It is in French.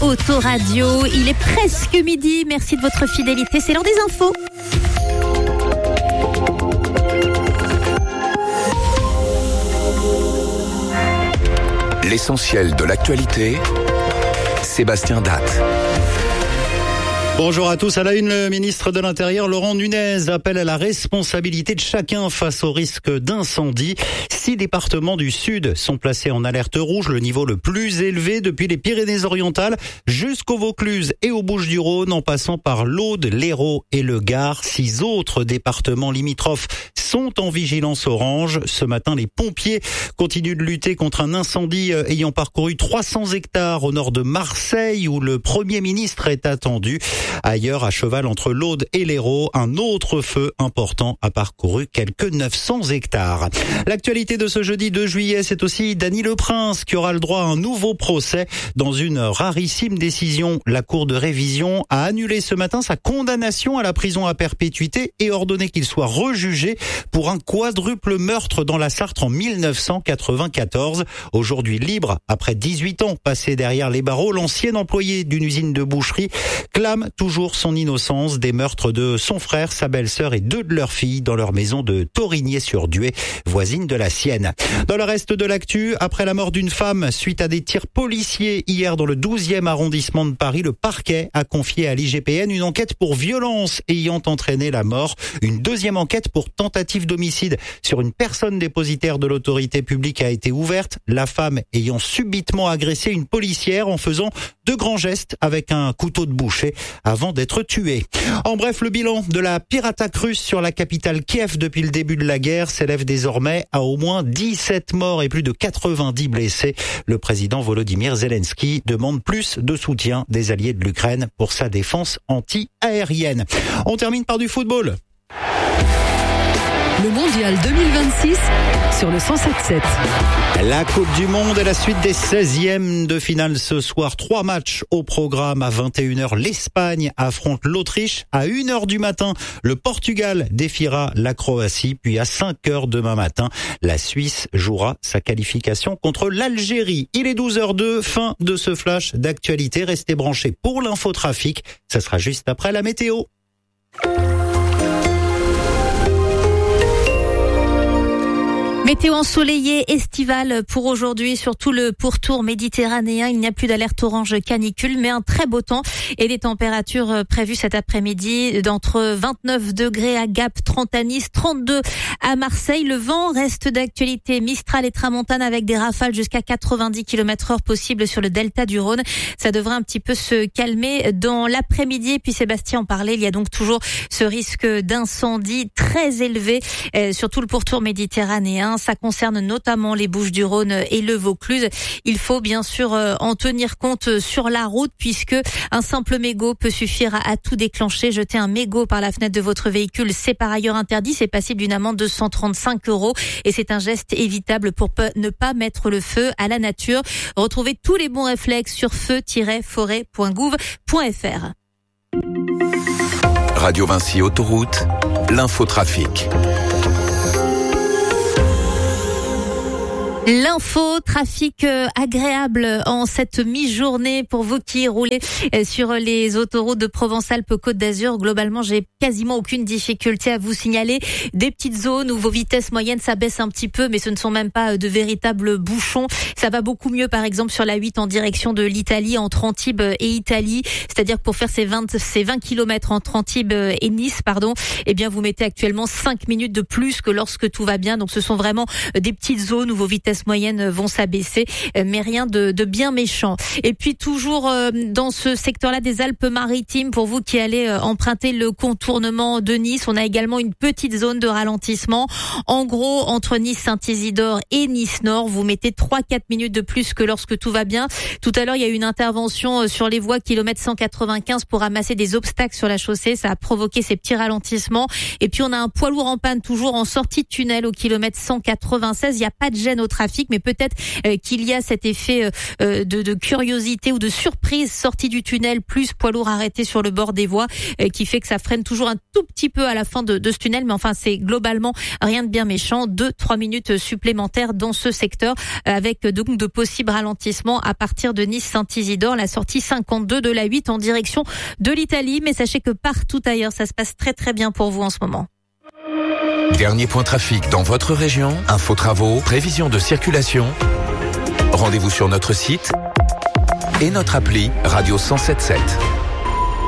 Autoradio. Il est presque midi. Merci de votre fidélité. C'est l'heure des infos. L'essentiel de l'actualité, Sébastien Datte. Bonjour à tous. À la une, le ministre de l'Intérieur, Laurent Nunez, appelle à la responsabilité de chacun face au risque d'incendie. 6 départements du Sud sont placés en alerte rouge, le niveau le plus élevé depuis les Pyrénées-Orientales jusqu'au Vaucluse et aux Bouches-du-Rhône, en passant par l'Aude, l'Hérault et le Gard. 6 autres départements limitrophes sont en vigilance orange. Ce matin, les pompiers continuent de lutter contre un incendie ayant parcouru 300 hectares au nord de Marseille, où le Premier ministre est attendu. Ailleurs, à cheval entre l'Aude et l'Hérault, un autre feu important a parcouru quelques 900 hectares. L'actualité de ce jeudi 2 juillet, c'est aussi Dany Leprince qui aura le droit à un nouveau procès. Dans une rarissime décision, la Cour de révision a annulé ce matin sa condamnation à la prison à perpétuité et ordonné qu'il soit rejugé pour un quadruple meurtre dans la Sarthe en 1994. Aujourd'hui libre, après 18 ans passés derrière les barreaux, l'ancien employé d'une usine de boucherie clame toujours son innocence des meurtres de son frère, sa belle-sœur et 2 de leurs filles dans leur maison de Thorigné-sur-Dué, voisine de la sienne. Dans le reste de l'actu, après la mort d'une femme suite à des tirs policiers hier dans le 12e arrondissement de Paris, le parquet a confié à l'IGPN une enquête pour violence ayant entraîné la mort. Une deuxième enquête pour tentative d'homicide sur une personne dépositaire de l'autorité publique a été ouverte, la femme ayant subitement agressé une policière en faisant de grands gestes avec un couteau de boucher avant d'être tué. En bref, le bilan de la pire attaque russe sur la capitale Kiev depuis le début de la guerre s'élève désormais à au moins 17 morts et plus de 90 blessés. Le président Volodymyr Zelensky demande plus de soutien des alliés de l'Ukraine pour sa défense anti-aérienne. On termine par du football. Le Mondial 2026 sur le 107.7. La Coupe du Monde et la suite des 16e de finale ce soir. 3 matchs au programme. À 21h, l'Espagne affronte l'Autriche. À 1h du matin, le Portugal défiera la Croatie. Puis à 5h demain matin, la Suisse jouera sa qualification contre l'Algérie. Il est 12h02, fin de ce flash d'actualité. Restez branchés pour l'infotrafic. Ça sera juste après la météo. Météo ensoleillée estivale pour aujourd'hui sur tout le pourtour méditerranéen. Il n'y a plus d'alerte orange canicule, mais un très beau temps et des températures prévues cet après-midi d'entre 29 degrés à Gap, 30 à Nice, 32 à Marseille. Le vent reste d'actualité. Mistral et tramontane avec des rafales jusqu'à 90 km/h possibles sur le delta du Rhône. Ça devrait un petit peu se calmer dans l'après-midi. Et puis Sébastien en parlait, il y a donc toujours ce risque d'incendie très élevé sur tout le pourtour méditerranéen. Ça concerne notamment les Bouches-du-Rhône et le Vaucluse. Il faut bien sûr en tenir compte sur la route puisque un simple mégot peut suffire à tout déclencher. Jeter un mégot par la fenêtre de votre véhicule, c'est par ailleurs interdit. C'est passible d'une amende de 135 € et c'est un geste évitable pour ne pas mettre le feu à la nature. Retrouvez tous les bons réflexes sur feu-forêt.gouv.fr. Radio Vinci Autoroute, l'infotrafic. L'info, trafic agréable en cette mi-journée pour vous qui roulez sur les autoroutes de Provence-Alpes-Côte d'Azur. Globalement, j'ai quasiment aucune difficulté à vous signaler des petites zones où vos vitesses moyennes ça baisse un petit peu, mais ce ne sont même pas de véritables bouchons. Ça va beaucoup mieux, par exemple, sur la 8 en direction de l'Italie, entre Antibes et Italie. C'est-à-dire que pour faire ces 20 km entre Antibes et Nice, eh bien, vous mettez actuellement 5 minutes de plus que lorsque tout va bien. Donc, ce sont vraiment des petites zones où vos vitesses moyennes vont s'abaisser, mais rien de bien méchant. Et puis toujours dans ce secteur-là des Alpes-Maritimes, pour vous qui allez emprunter le contournement de Nice, on a également une petite zone de ralentissement. En gros, entre Nice-Saint-Isidore et Nice-Nord, vous mettez 3-4 minutes de plus que lorsque tout va bien. Tout à l'heure, il y a eu une intervention sur les voies kilomètre 195 pour ramasser des obstacles sur la chaussée. Ça a provoqué ces petits ralentissements. Et puis on a un poids lourd en panne toujours en sortie de tunnel au kilomètre 196. Il n'y a pas de gêne au trafic. trafic, mais peut-être qu'il y a cet effet de curiosité ou de surprise sortie du tunnel, plus poids lourd arrêté sur le bord des voies, qui fait que ça freine toujours un tout petit peu à la fin de ce tunnel, mais enfin c'est globalement rien de bien méchant. 2-3 minutes supplémentaires dans ce secteur, avec donc de possibles ralentissements à partir de Nice-Saint-Isidore, la sortie 52 de la 8 en direction de l'Italie, mais sachez que partout ailleurs ça se passe très très bien pour vous en ce moment. Dernier point trafic dans votre région, info travaux, prévision de circulation. Rendez-vous sur notre site et notre appli Radio 107.7.